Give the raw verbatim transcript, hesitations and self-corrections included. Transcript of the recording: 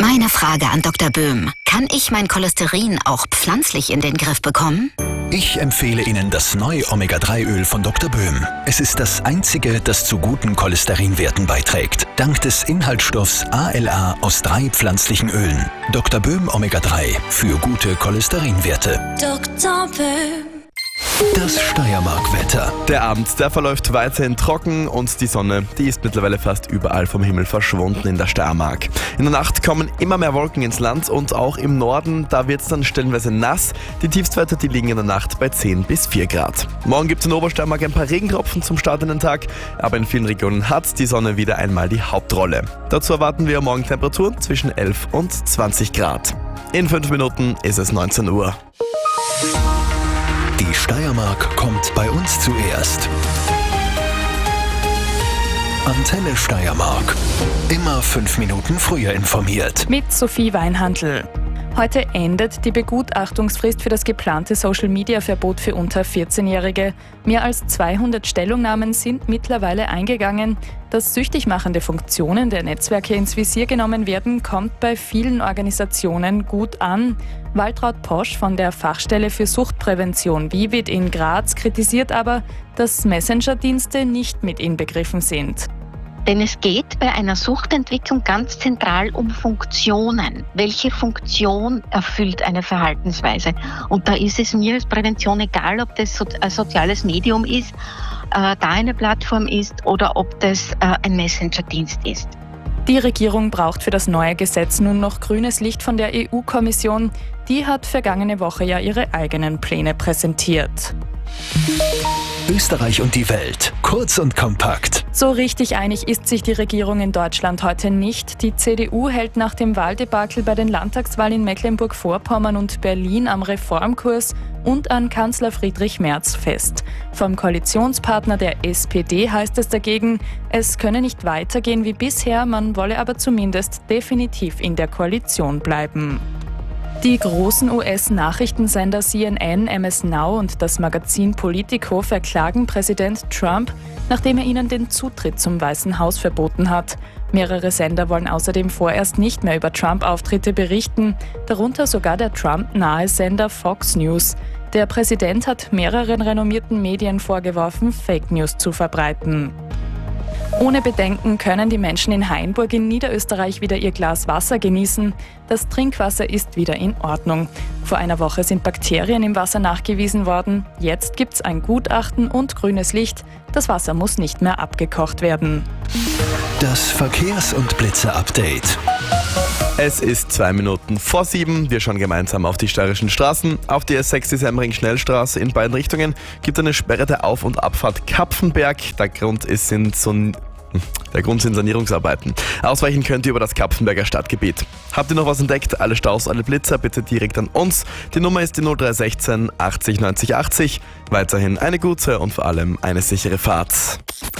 Meine Frage an Doktor Böhm. Kann ich mein Cholesterin auch pflanzlich in den Griff bekommen? Ich empfehle Ihnen das neue Omega drei Öl von Doktor Böhm. Es ist das einzige, das zu guten Cholesterinwerten beiträgt. Dank des Inhaltsstoffs A L A aus drei pflanzlichen Ölen. Doktor Böhm Omega drei für gute Cholesterinwerte. Doktor Böhm. Das Steiermark-Wetter. Der Abend, der verläuft weiterhin trocken und die Sonne, die ist mittlerweile fast überall vom Himmel verschwunden in der Steiermark. In der Nacht kommen immer mehr Wolken ins Land und auch im Norden, da wird es dann stellenweise nass. Die Tiefstwerte, die liegen in der Nacht bei zehn bis vier Grad. Morgen gibt es in Obersteiermark ein paar Regentropfen zum Start in den Tag, aber in vielen Regionen hat die Sonne wieder einmal die Hauptrolle. Dazu erwarten wir morgen Temperaturen zwischen elf und zwanzig Grad. In fünf Minuten ist es neunzehn Uhr. Die Steiermark kommt bei uns zuerst. Antenne Steiermark. Immer fünf Minuten früher informiert. Mit Sophie Weinhandl. Heute endet die Begutachtungsfrist für das geplante Social-Media-Verbot für unter vierzehnjährige. Mehr als zweihundert Stellungnahmen sind mittlerweile eingegangen. Dass süchtig machende Funktionen der Netzwerke ins Visier genommen werden, kommt bei vielen Organisationen gut an. Waltraud Posch von der Fachstelle für Suchtprävention Vivit in Graz kritisiert aber, dass Messenger-Dienste nicht mit inbegriffen sind. Denn es geht bei einer Suchtentwicklung ganz zentral um Funktionen. Welche Funktion erfüllt eine Verhaltensweise? Und da ist es mir als Prävention egal, ob das ein soziales Medium ist, äh, da eine Plattform ist oder ob das äh, ein Messenger-Dienst ist. Die Regierung braucht für das neue Gesetz nun noch grünes Licht von der E U-Kommission. Die hat vergangene Woche ja ihre eigenen Pläne präsentiert. Österreich und die Welt. Kurz und kompakt. So richtig einig ist sich die Regierung in Deutschland heute nicht. Die C D U hält nach dem Wahldebakel bei den Landtagswahlen in Mecklenburg-Vorpommern und Berlin am Reformkurs und an Kanzler Friedrich Merz fest. Vom Koalitionspartner der S P D heißt es dagegen, es könne nicht weitergehen wie bisher, man wolle aber zumindest definitiv in der Koalition bleiben. Die großen U S-Nachrichtensender C N N, M S Now und das Magazin Politico verklagen Präsident Trump, nachdem er ihnen den Zutritt zum Weißen Haus verboten hat. Mehrere Sender wollen außerdem vorerst nicht mehr über Trump-Auftritte berichten, darunter sogar der Trump-nahe Sender Fox News. Der Präsident hat mehreren renommierten Medien vorgeworfen, Fake News zu verbreiten. Ohne Bedenken können die Menschen in Hainburg in Niederösterreich wieder ihr Glas Wasser genießen. Das Trinkwasser ist wieder in Ordnung. Vor einer Woche sind Bakterien im Wasser nachgewiesen worden. Jetzt gibt's ein Gutachten und grünes Licht. Das Wasser muss nicht mehr abgekocht werden. Das Verkehrs- und Blitzer-Update. Es ist zwei Minuten vor sieben. Wir schauen gemeinsam auf die steirischen Straßen. Auf die S sechs, die Semmering-Schnellstraße in beiden Richtungen, gibt eine Sperre der Auf- und Abfahrt Kapfenberg. Der Grund ist, sind so Der Grund sind Sanierungsarbeiten. Ausweichen könnt ihr über das Kapfenberger Stadtgebiet. Habt ihr noch was entdeckt? Alle Staus, alle Blitzer bitte direkt an uns. Die Nummer ist die null drei eins sechs achtzig neunzig achtzig. Weiterhin eine gute und vor allem eine sichere Fahrt.